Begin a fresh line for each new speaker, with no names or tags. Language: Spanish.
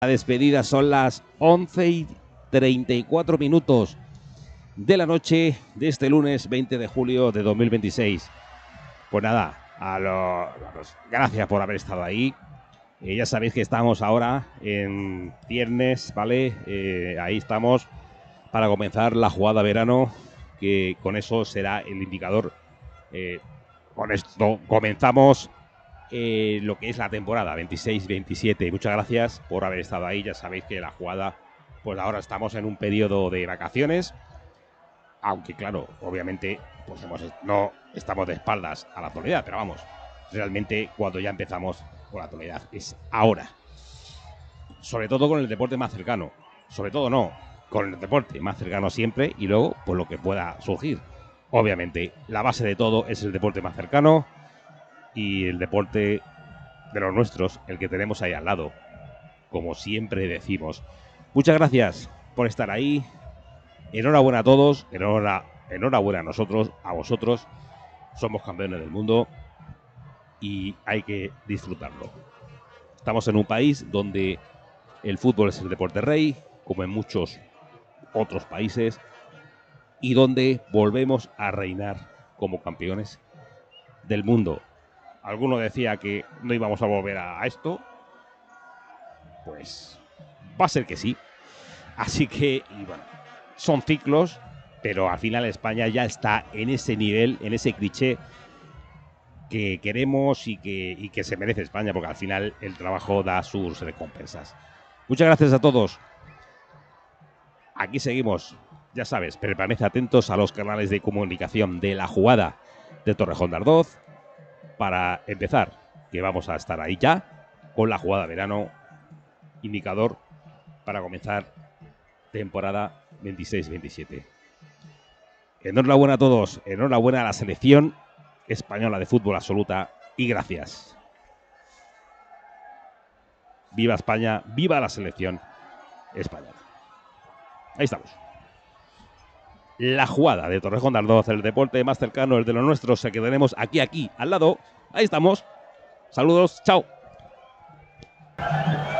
La despedida son las 11:34 de la noche de este lunes 20 de julio de 2026. Pues nada, gracias por haber estado ahí. Ya sabéis que estamos ahora en viernes, ¿vale? Ahí estamos para comenzar la jugada verano, que con eso será el indicador. Con esto comenzamos lo que es la temporada 26-27. Muchas gracias por haber estado ahí. Ya sabéis que la jugada, pues ahora estamos en un periodo de vacaciones, aunque claro, obviamente pues no estamos de espaldas a la actualidad, pero vamos, realmente cuando ya empezamos con la actualidad es ahora, sobre todo con el deporte más cercano, sobre todo no, con el deporte más cercano siempre, y luego pues lo que pueda surgir. Obviamente la base de todo es el deporte más cercano y el deporte de los nuestros, el que tenemos ahí al lado, como siempre decimos. Muchas gracias por estar ahí. Enhorabuena a todos, enhorabuena a nosotros, a vosotros. Somos campeones del mundo y hay que disfrutarlo. Estamos en un país donde el fútbol es el deporte rey, como en muchos otros países, y donde volvemos a reinar como campeones del mundo. Alguno decía que no íbamos a volver a esto. Pues va a ser que sí. Así que, y bueno, son ciclos, pero al final España ya está en ese nivel, en ese cliché que queremos y que se merece España, porque al final el trabajo da sus recompensas. Muchas gracias a todos. Aquí seguimos. Ya sabes, permanece atentos a los canales de comunicación de la jugada de Torrejón de Ardoz para empezar, que vamos a estar ahí ya con la jugada verano, indicador para comenzar temporada 26-27. Enhorabuena a todos, enhorabuena a la selección española de fútbol absoluta y gracias. Viva España, viva la selección española. Ahí estamos. La jugada de Torrejón de Ardoz, el deporte más cercano, el de los nuestros, el que tenemos aquí, al lado. Ahí estamos. Saludos, chao.